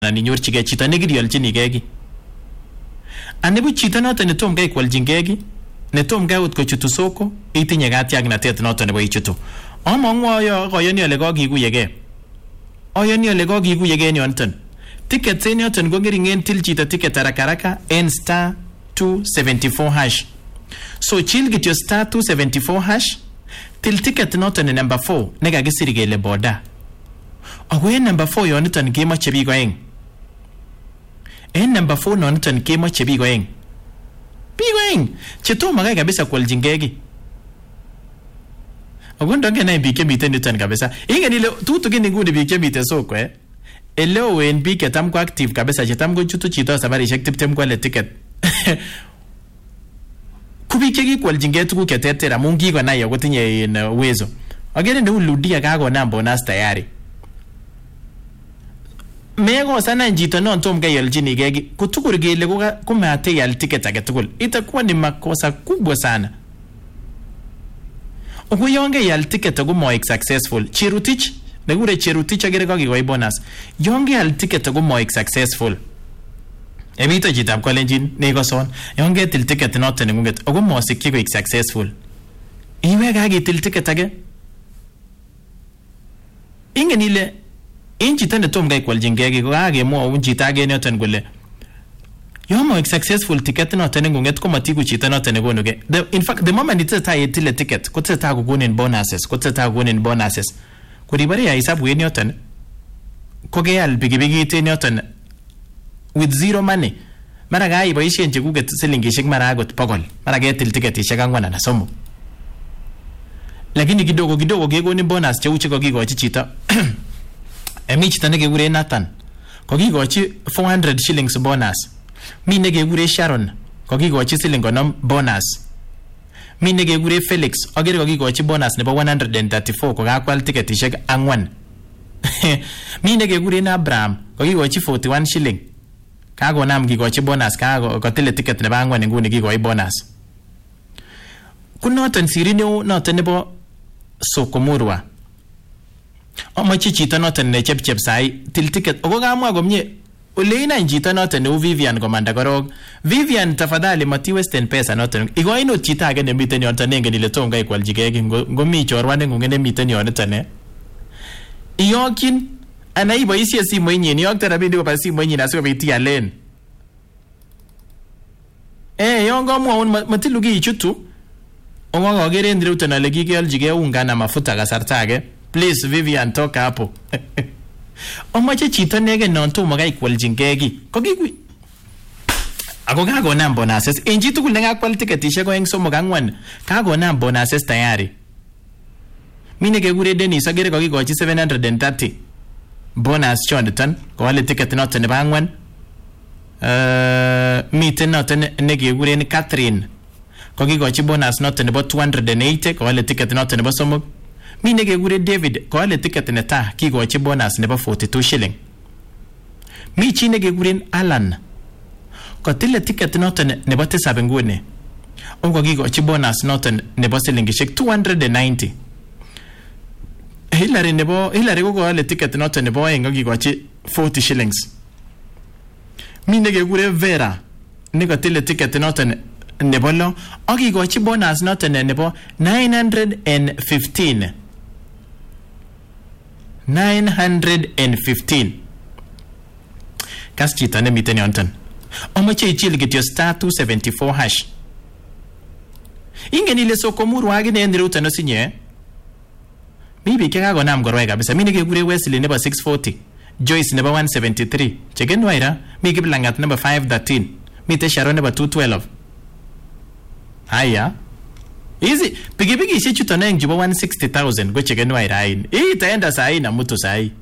ninyorchigei chito nekirioljinigei ki. Anibu chito noton netom kai kwaljingei ki, netom kai ut kochutu soko, itinye katiaknatet noton nebo ichutu. Amang'u ayoni ole kakikuyegei. Ayoni ole kakikuyegei en yoniton. Ticket en yoton ko ngeringen til chito ticket haraka en star 274 hash. So chill kityo star 274 hash til ticket noton number 4 nekakisir kele boda. Ako en number 4 yoniton kemoche biik oeng. En number 4 noniton kemoche biik oeng. Biik oeng chetomo kai kabisa kwaljingei ki. Ako ndongen biik chemiten yuton kabisa. Ingen ile tutukin nguni biik chemiten soko Eleo en biik chetam ko active kabisa chetam ko chutu chito sabarishek 20 kwale ticket. Ku biik chekikwaljingei tuguk cheterter amun kikonai ako tinye uwezo. Agere neu Ludia kakonam bonus tayari. Mego sana chito non tom kayoljinigei kutukur kele kumateyal ticket age tugul. Itakuwa ni makosa kubwa sana. Ukuyonge yal ticket ako moik successful. Cherutich nekure Cherutich agere kakikoi bonus. Yonge yal ticket ako moik successful. Emito chitab kolenjin nekoson. Yonge til ticket noton nengunget ako mosikyi koik successful. Iwe kakitil ticket age. Ingen ile in chito netom kai kwaljingei ko kakemwoun chito age noton kole yon moik successful ticket noton nengunget ko matiku chito noton nekonugei. In fact the moment itesetai itile ticket kotesetai kokonin bonuses. Kuribare ya hisabu en yoton ko keal pikipikit en yoton with zero money. Mara kaiboisien chekuket silingishek mara akot 100. Mara ketil tiketishek 4 anan 3. Lakini kidogo kekonin bonus cheu chekakikochi chito. Emi chito nekekure Nathan kokikochi 400 shillings bonus. Mi nekekure Sharon kokikochi siling 50 bonus. Mi nekekure Felix agere kokikochi bonus nebo 134 kokakwal tiketishek 4. Mi nekekure Abraham kokikochi 41 shilling. Kakonam kikochi bonus kakotile ticket nebo 4 nguni kikoi bonus. Kunoton sirineu noton nebo Sokomurwa. Amache chito noton nechepchep sai til ticket. Oko kamwa komye ole ina chito noton neu Vivian komanda korok. Vivian tafadhali mati western pesa noton. Ikoino chito age nemiten yoton nengen ile tom kai kwaljigei ngomi chorwa nengung nemiten yoniton Iyokyin ana iboisie simoinyin iyokte rabinik koba simoinyin asikobit ialen. Yon kamwaun matilu ki ichutu. Ongo agere ndiruton ale kikealjigei unga na mafuta kasarta age. Please Vivian toka hapo. Omache chito negen non tomo kai kwaljingei ki. Kokikui. Ako kakonam bonuses. En chi tugul nekakwal tiketishek oeng 3-4 kakonam bonuses tayari. Mine kekure Dennis agere kokikochi 730 bonus choniton kowale ticket noton nebo 4. Miten noton nekekuren Catherine kokikochi bonus noton nebo 280 kowale ticket noton nebo 3. Mi nekekure David kowale ticket neta kikochi bonus nebo 42 shilling. Mi chi nekekuren Alan kotile ticket noton nebo 7 nguni kokikochi bonus noton nebo silingishek 290. Hillary kokowale ticket noton nebo 2 kokikochi 40 shillings. Mi nekekure Vera nekotile ticket noton nebo 6 akikochi bonus noton nebo 915. 915. Kas chito nemiten yonton. Omoche ichil kityo star 274 hash. Ingen ile Sokomurwa akine en iruton osinye. Mi biik chekakonam korwai kabisa. Mi nekekure Wesley nebo 640. Joyce nebo 173. Cheken waira. Mi Kiplangat nebo 513. Mi Sharon nebo 212. Haya. Hizi pikipiki chuton aeng chebo 160,000 ko cheken waira ain. Itaenda saa hii na mtu saa hii.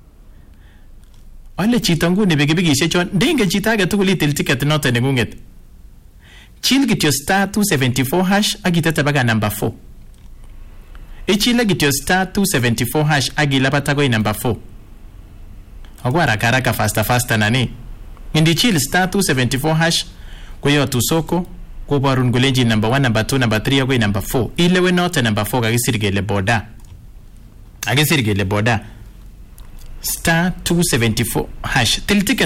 Ole chito nguni pikipiki chon ndenge chito age tugul itil ticket noton nengunget. Chill kityo star 274 hash akitete baka number 4. Ichile kityo star 274 hash akilapata koi number 4. Ako haraka faster nani. Indi chill star 274 hash kuyo tusoko kobarun kulenji number 1, number 2, number 3 akoi number 4. Ilewe note number 4 kakisir kele boda. Akisir kele boda. *274# til ticket